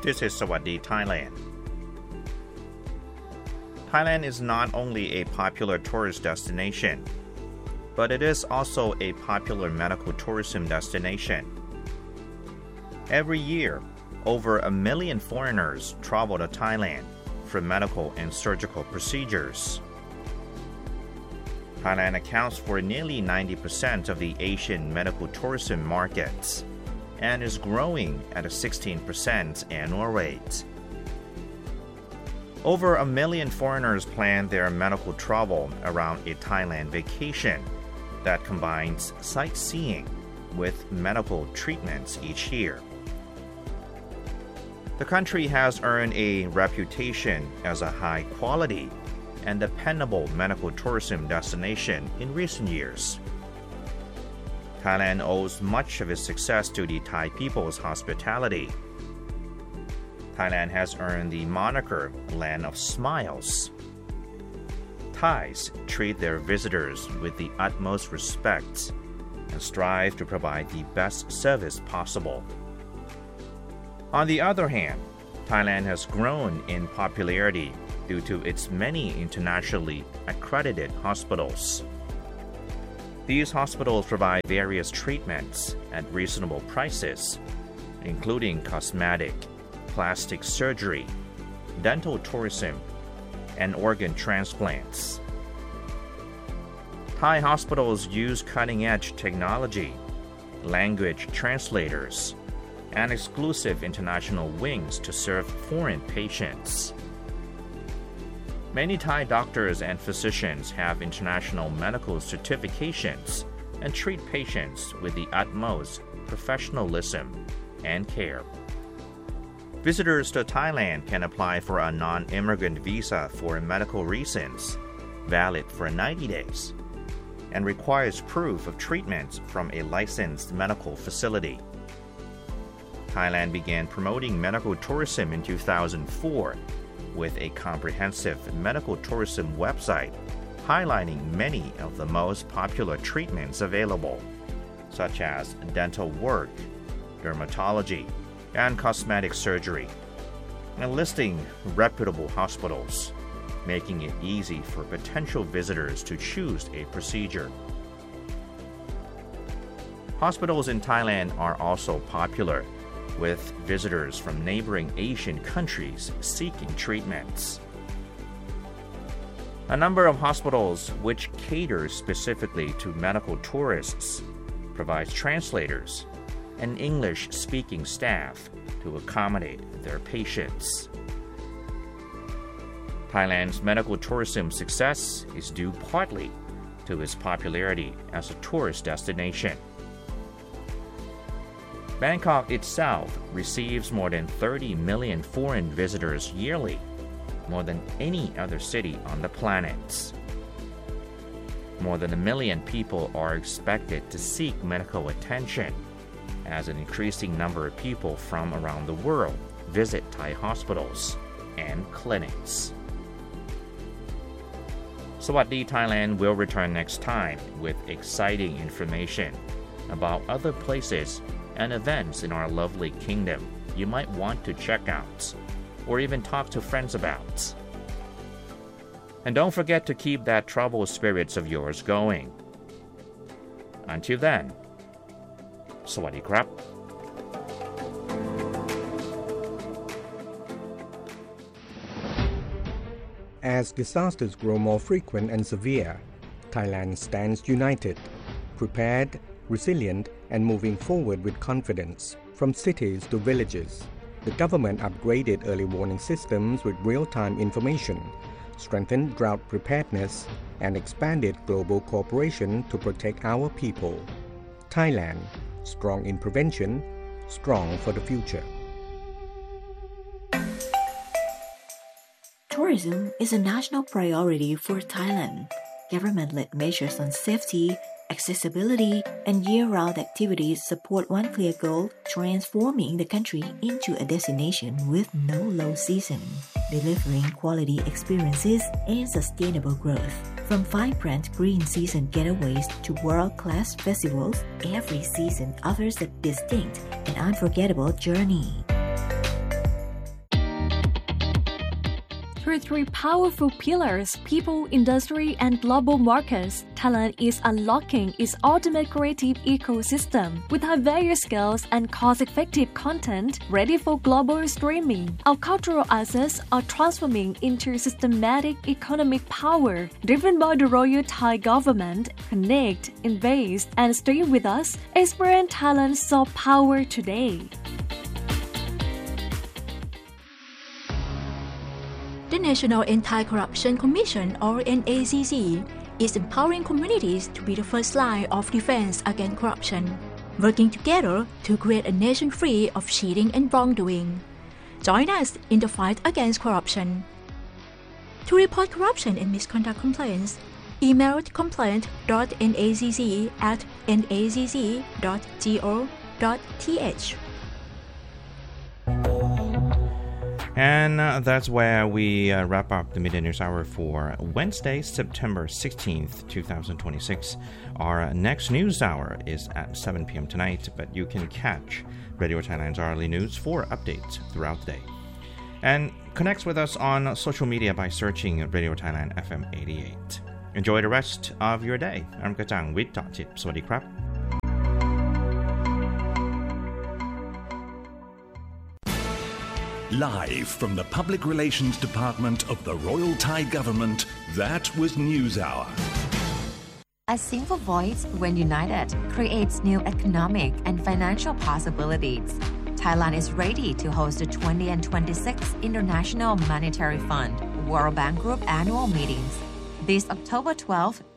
This is Sawadee Thailand. Thailand is not only a popular tourist destination, but it is also a popular medical tourism destination. Every year, over 1 million foreigners travel to Thailand for medical and surgical procedures. Thailand accounts for nearly 90% of the Asian medical tourism market and is growing at a 16% annual rate. Over 1 million foreigners plan their medical travel around a Thailand vacation that combines sightseeing with medical treatments each year. The country has earned a reputation as a high-quality and dependable medical tourism destination in recent years. Thailand owes much of its success to the Thai people's hospitality. Thailand has earned the moniker Land of Smiles. Thais treat their visitors with the utmost respect and strive to provide the best service possible. On the other hand, Thailand has grown in popularity due to its many internationally accredited hospitals. These hospitals provide various treatments at reasonable prices, including cosmetic, plastic surgery, dental tourism, and organ transplants. Thai hospitals use cutting-edge technology, language translators, and exclusive international wings to serve foreign patients. Many Thai doctors and physicians have international medical certifications and treat patients with the utmost professionalism and care. Visitors to Thailand can apply for a non-immigrant visa for medical reasons, valid for 90 days, and requires proof of treatment from a licensed medical facility. Thailand began promoting medical tourism in 2004 with a comprehensive medical tourism website highlighting many of the most popular treatments available, such as dental work, dermatology, and cosmetic surgery, and listing reputable hospitals, making it easy for potential visitors to choose a procedure. Hospitals in Thailand are also popular, with visitors from neighboring Asian countries seeking treatments. A number of hospitals which cater specifically to medical tourists provides translators and English-speaking staff to accommodate their patients. Thailand's medical tourism success is due partly to its popularity as a tourist destination. Bangkok itself receives more than 30 million foreign visitors yearly, more than any other city on the planet. More than 1 million people are expected to seek medical attention, as an increasing number of people from around the world visit Thai hospitals and clinics. Sawadee Thailand will return next time with exciting information about other places and events in our lovely kingdom you might want to check out or even talk to friends about. And don't forget to keep that troubled spirits of yours going. Until then, Sawadee krap. As disasters grow more frequent and severe, Thailand stands united, prepared, resilient, and moving forward with confidence. From cities to villages, the government upgraded early warning systems with real-time information, strengthened drought preparedness, and expanded global cooperation to protect our people. Thailand, strong in prevention, strong for the future. Tourism is a national priority for Thailand. Government-led measures on safety, accessibility, and year-round activities support one clear goal: transforming the country into a destination with no low season, delivering quality experiences and sustainable growth. From vibrant green season getaways to world-class festivals, every season offers a distinct and unforgettable journey. Her three powerful pillars, people, industry, and global markets, Thailand is unlocking its ultimate creative ecosystem with her various skills and cost-effective content ready for global streaming. Our cultural assets are transforming into systematic economic power, driven by the Royal Thai government. Connect, invest, and stay with us. Experience Thailand's soft power today. The National Anti-Corruption Commission, or NACC, is empowering communities to be the first line of defense against corruption, working together to create a nation free of cheating and wrongdoing. Join us in the fight against corruption. To report corruption and misconduct complaints, email complaint.nacc@nacc.go.th. And that's where we wrap up the Midday News Hour for Wednesday, September 16th, 2026. Our next news hour is at 7 p.m. tonight, but you can catch Radio Thailand's hourly news for updates throughout the day. And connect with us on social media by searching Radio Thailand FM 88. Enjoy the rest of your day. I'm Kajang with Tachit. Sawasdee krap. Live from the Public Relations Department of the Royal Thai Government, that was News Hour. A single voice, when united, creates new economic and financial possibilities. Thailand is ready to host the 20 and 26 International Monetary Fund, World Bank Group annual meetings. This October 12th